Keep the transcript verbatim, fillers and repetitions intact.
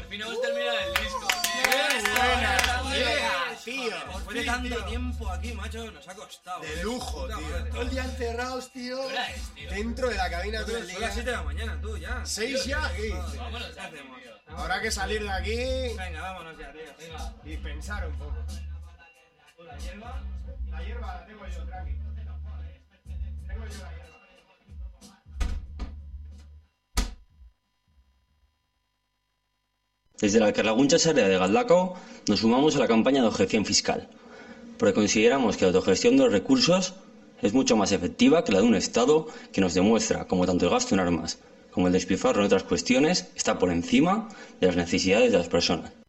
fin hemos terminado el disco. Tío, después de tanto tiempo aquí, macho, nos ha costado. De lujo, tío. Todo el día encerrados, tío. Dentro de la cabina todo el día. Son las siete de la mañana, tú, ya. ¿Seis ya? ¿Qué dices? Vámonos, ¿Qué hacemos? Habrá que salir de aquí. Venga, vámonos ya, tío. Venga. Y pensar un poco. La hierba, la hierba la tengo yo, tranqui. Tengo yo la hierba. Desde la Carlaguncha Sarea de Galdacao nos sumamos a la campaña de objeción fiscal, porque consideramos que la autogestión de los recursos es mucho más efectiva que la de un Estado que nos demuestra cómo tanto el gasto en armas como el despilfarro en otras cuestiones está por encima de las necesidades de las personas.